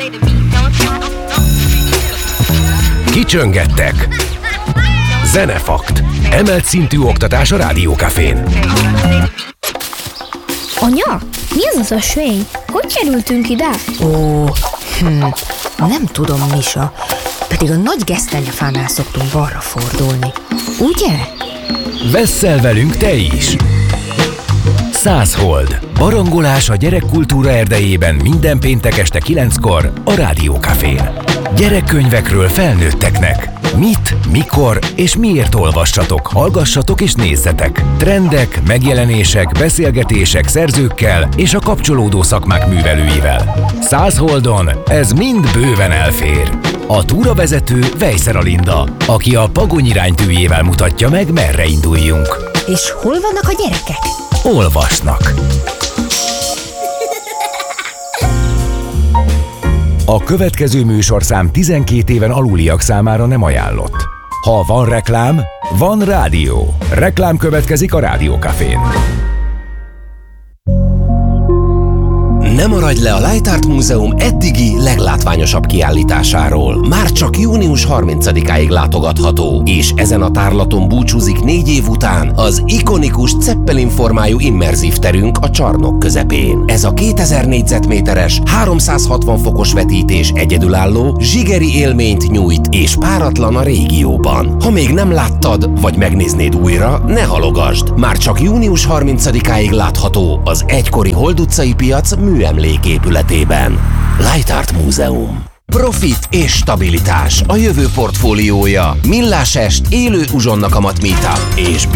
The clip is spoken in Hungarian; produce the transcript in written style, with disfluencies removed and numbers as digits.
Kicsöngettek. Zenefakt. Emelt szintű oktatás a Rádiókafén. Anya, mi az az ösvény? Hogy kerültünk ide? Nem tudom, Misa. Pedig a nagy gesztenyefánál szoktunk balra fordulni. Ugye? Vesszel velünk te is! 100 Hold. Barangolás a gyerekkultúra erdejében minden péntek este 9-kor a Rádiókafén. Gyerekkönyvekről felnőtteknek. Mit, mikor és miért olvassatok, hallgassatok és nézzetek. Trendek, megjelenések, beszélgetések szerzőkkel és a kapcsolódó szakmák művelőivel. 100 Holdon ez mind bőven elfér. A túravezető Vejszer Alinda, aki a Pagony iránytűjével mutatja meg, merre induljunk. És hol vannak a gyerekek? Olvasnak. A következő műsorszám 12 éven aluliak számára nem ajánlott. Ha van reklám, van rádió. Reklám következik a Rádiókafén. Ne maradj le a Light Art Múzeum eddigi leglátványosabb kiállításáról. Már csak június 30-áig látogatható, és ezen a tárlaton búcsúzik 4 év után az ikonikus Zeppelin formájú immerzív terünk a csarnok közepén. Ez a 2000 négyzetméteres, 360 fokos vetítés egyedülálló, zsigeri élményt nyújt, és páratlan a régióban. Ha még nem láttad, vagy megnéznéd újra, ne halogasd! Már csak június 30-áig látható az egykori Hold utcai piac műemléképületében. Light Art Múzeum. Profit és stabilitás a jövő portfóliója. Millás est, élő uzsonnakamat meetup és